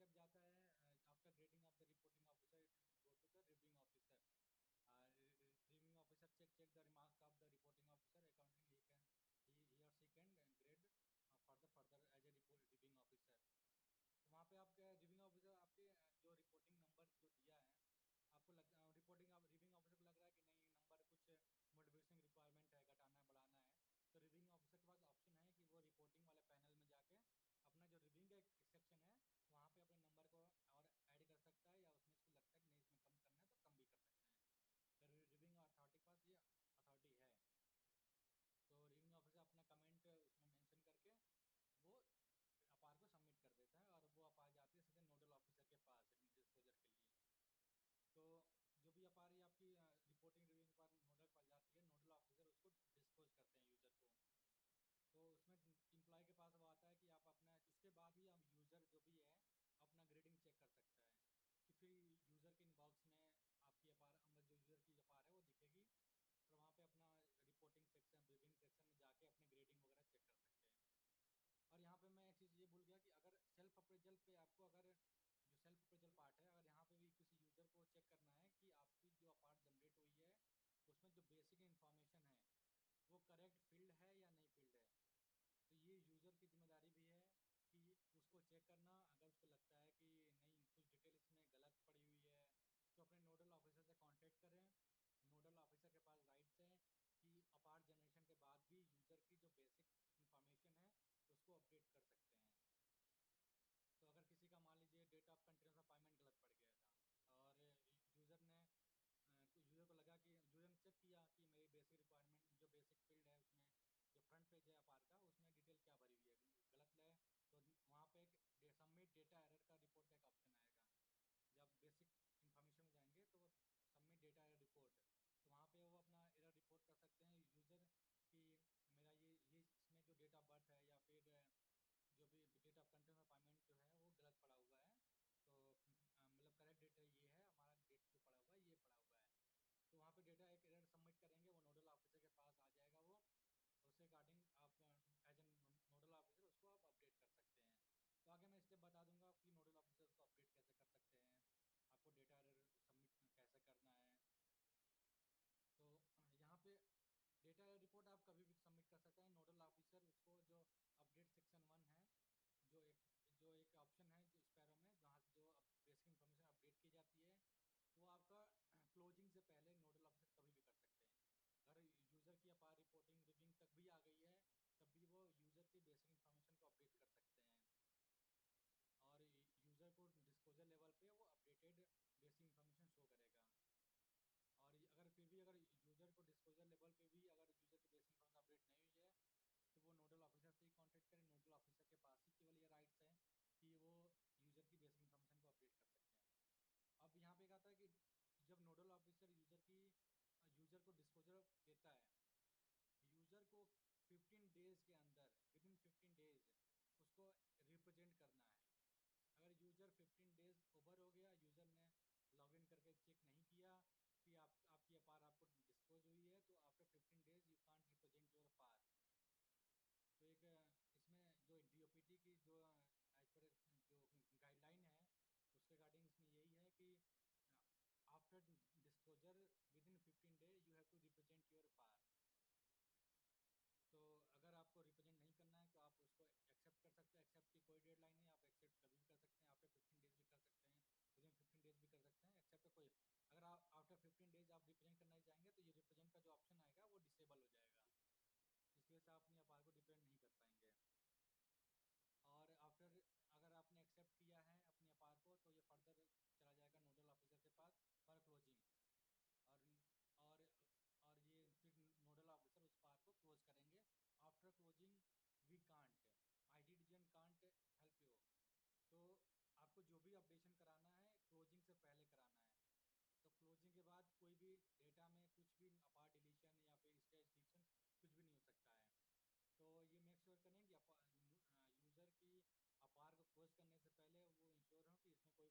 Step जाता है after grading of the reporting officer it go to the reviewing officer. Reviewing officer check the remark of the reporting officer. Accordingly, he or she can grade further as a reviewing officer. तो वहाँ पे आप रिविंग officer आपके जो reporting number जो दिया है आपको रिपोर्टिंग रिविंग ऑफिसर को लग रहा है कि नहीं नंबर कुछ मोटिवेशन रिक्वायरमेंट है, घटाना है, बढ़ाना है, तो रिविंग ऑफिसर के पास ऑप्शन है कि वो रिपोर्टिंग वाले पैनल में जाके अपना जो रिविंग का एक सेक्शन है वहाँ पे अपने नंबर को और ऐड कर सकता है, या उसमें इसको लगता है कि नहीं इसमें कम करना है तो कम भी कर सकते हैं. तो रिविंग अथॉरिटी के पास ये अथॉरिटी है. तो रिविंग ऑफिसर अपना कमेंट उसमें मेंशन करके वो अपार को सबमिट कर देता है और वो अपार जाती है सीधे नोडल ऑफिसर के पास डिस्क्लोजर के लिए. तो जो भी अपार ये आपकी रिपोर्टिंग रिव्यू के बाद नोडल पर जाती है, नोडल ऑफिसर उसको डिस्क्लोज करते हैं यूजर को. तो उसमें इम्प्लॉय के पास वो आता है कि आप अपना उसके बाद ही आप यूज़र जो भी है अपना ग्रेडिंग चेक कर सकता है कि फिर यूज़र के इनबॉक्स में आपकी अपार जो यूज़र की अपार है वो दिखेगी और वहाँ पे अपना रिपोर्टिंग सेक्शन रिव्यूइंग सेक्शन में जाके अपने ग्रेडिंग वगैरह चेक कर सकते हैं. और यहाँ पे मैं एक चीज़ ये भूल गया कि अगर सेल्फ अप्रेजल पे आपको अगर जो सेल्फ अप्रेजल पार्ट है अगर यहाँ पे भी किसी यूज़र को चेक करना है कि आपकी जो अपार्ट जनरेट हुई है उसमें जो बेसिक इन्फॉर्मेशन है वो करेक्ट फील्ड है या नहीं फील्ड है, तो ये यूज़र की जिम्मेदारी भी है कि उसको चेक करना. अगर उसको लगता है कि नहीं कुछ डिटेल इसमें गलत पड़ी हुई है तो अपने नोडल ऑफिसर से कांटेक्ट करें. नोडल ऑफिसर के पास राइट्स हैं कि अपार्ट जनरेशन के बाद भी यूज़र की जो बेसिक इंफॉर्मेशन है उसको अपडेट कर सकते हैं. तो अगर किसी का मान लीजिए date of continuous of payment गलत पड़ गया था और यूज़र को लगा कि यूज़र ने चेक किया कि मेरी बेसिक रिक्वायरमेंट जो बेसिक फील्ड है उसमें जो फ्रंट पेज है अपार का उसमें डिटेल क्या भरी हुई है गलत है, तो वहाँ पे एक सबमिट डेटा एरर का रिपोर्ट का एक ऑप्शन आएगा. जब बेसिक इन्फॉर्मेशन में जाएंगे तो वो सबमिट डेटा एरर रिपोर्ट, तो वहाँ पे वो अपना एरर रिपोर्ट कर सकते हैं यूज़र कि मेरा ये इसमें जो डेट ऑफ बर्थ है या फिर जो भी date of continuous of payment जो है वो गलत पड़ा हुआ है. तो मतलब करेक्ट डेट ये है, हमारा डेट जो पड़ा हुआ है ये पड़ा हुआ है. तो वहाँ पे डेटा एक एरर सबमिट करेंगे, वो नोडल ऑफिसर के पास आ जाएगा वो, उसके अकॉर्डिंग आप एज एन नोडल ऑफिसर उसको आप अपडेट कर सकते हैं. तो आगे मैं स्टेप बता दूंगा कि नोडल ऑफिसर उसको अपडेट कैसे कर सकते हैं, आपको डेटा एरर सबमिट कैसे करना है. तो यहाँ पे डेटा रिपोर्ट आप कभी भी सबमिट कर सकते हैं. नोडल ऑफिसर उसको जो अपडेट सेक्शन 1 है जो एक ऑप्शन है जो स्पैरो में जहाँ से जो बेसिक इन्फॉर्मेशन अपडेट की जाती है वो आपका क्लोजिंग से पहले नोडल ऑफिसर कभी भी कर सकते हैं. अगर यूज़र की अपार रिपोर्टिंग रिव्यूइंग तक भी आ गई है तब भी वो यूज़र की बेसिक इन्फॉर्मेशन को अपडेट कर सकते हैं और यूज़र को डिस्क्लोजर लेवल पे वो अपडेटेड बेसिक इन्फॉर्मेशन शो करेगा. और अगर फिर भी अगर यूज़र को डिस्क्लोजर लेवल पे भी अगर यूज़र की बेसिक इन्फॉर्मेशन अपडेट नहीं हुई है तो वो नोडल ऑफिसर से ही कांटेक्ट करें. नोडल ऑफिसर के पास ही केवल ये राइट्स हैं कि वो यूज़र की बेसिक इन्फॉर्मेशन को अपडेट कर सकते हैं. अब यहाँ पे क्या आता है कि जब नोडल ऑफिसर यूज़र को डिस्क्लोजर देता है, यूज़र को 15 डेज के अंदर विद इन 15 डेज उसको रिप्रेजेंट करना है. अगर यूज़र 15 डेज ओवर हो गया, यूज़र ने लॉगिन करके चेक नहीं किया कि आपकी अपार आपको डिस्क्लोज हुई है, तो after 15 days you can't represent your अपार. तो एक इसमें जो डीओपीटी की जो एज पर जो गाइडलाइन है उसके अकॉर्डिंग इसमें यही है कि after disclosure with in 15 day you have to represent your पार. तो अगर आपको रिप्रेजेंट नहीं करना है तो आप उसको एक्सेप्ट कर सकते हैं. एक्सेप्ट की कोई डेडलाइन नहीं, आप एक्सेप्ट कभी भी कर सकते हैं. आफ्टर 15 डेज भी कर सकते हैं, विद इन 15 डेज भी कर सकते हैं. एक्सेप्ट का कोई अगर आप आफ्टर 15 डेज आप रिप्रेजेंट करना ही चाहेंगे तो ये रिप्रेजेंट का जो ऑप्शन आएगा वो डिसेबल हो जाएगा, जिसकी वजह से आप अपनी अपार को रिप्रेजेंट नहीं कर पाएंगे. और आफ्टर अगर आपने एक्सेप्ट किया है अपनी अपार को तो ये फर्दर चला जाएगा नोडल ऑफिसर के पास फॉर क्लोजिंग. और और और ये फिर नोडल ऑफिसर उस पार को क्लोज करेंगे. After closing we can't I डिजन can't help you. तो आपको जो भी अपडेशन कराना है क्लोजिंग से पहले कराना है. तो क्लोजिंग के बाद कोई भी डेटा में कुछ भी अपार